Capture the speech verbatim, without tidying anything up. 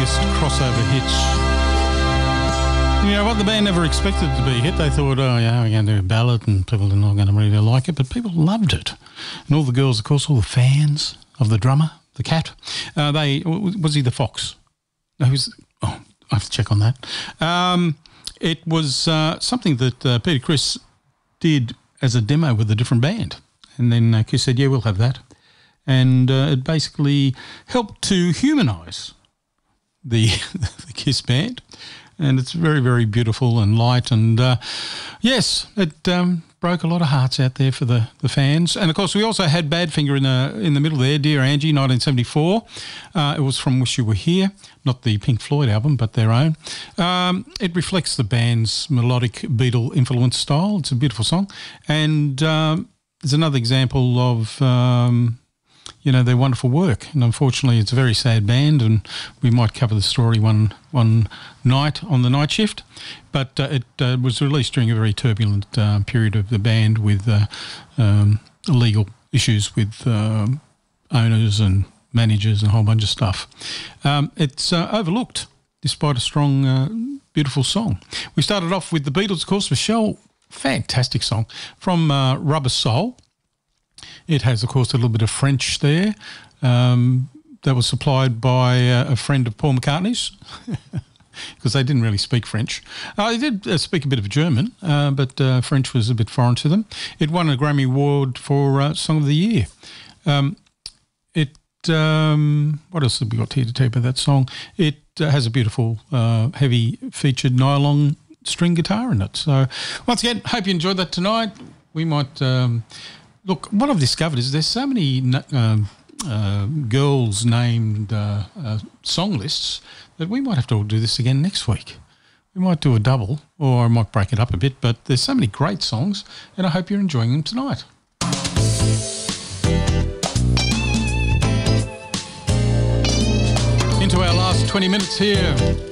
biggest crossover hits. You know what? The band never expected it to be a hit. They thought, oh, yeah, we're going to do a ballad and people are not going to really like it, but people loved it. And all the girls, of course, all the fans of the drummer, the cat, uh, they, was he the fox? No, he was, oh, I have to check on that. Um, it was uh, something that uh, Peter Criss did as a demo with a different band. And then uh, Kiss said, yeah, we'll have that. And uh, it basically helped to humanise the, the Kiss band. And it's very, very beautiful and light. And, uh, yes, it um, broke a lot of hearts out there for the, the fans. And, of course, we also had Badfinger in the, in the middle there, Dear Angie, nineteen seventy-four. Uh, it was from Wish You Were Here, not the Pink Floyd album, but their own. Um, it reflects the band's melodic Beatle-influenced style. It's a beautiful song. And um, there's another example of... Um, you know, their wonderful work. And unfortunately, it's a very sad band, and we might cover the story one one night on the night shift. But uh, it uh, was released during a very turbulent uh, period of the band with uh, um, legal issues with uh, owners and managers and a whole bunch of stuff. Um, it's uh, overlooked, despite a strong, uh, beautiful song. We started off with the Beatles, of course, Michelle, fantastic song, from uh, Rubber Soul. It has, of course, a little bit of French there. Um, that was supplied by uh, a friend of Paul McCartney's because they didn't really speak French. Uh, they did uh, speak a bit of German, uh, but uh, French was a bit foreign to them. It won a Grammy Award for uh, Song of the Year. Um, it um, what else have we got here to tell you about that song? It uh, has a beautiful, uh, heavy featured nylon string guitar in it. So once again, hope you enjoyed that tonight. We might... Um, Look, what I've discovered is there's so many um, uh, girls named uh, uh, song lists that we might have to do this again next week. We might do a double, or I might break it up a bit, but there's so many great songs, and I hope you're enjoying them tonight. Into our last twenty minutes here.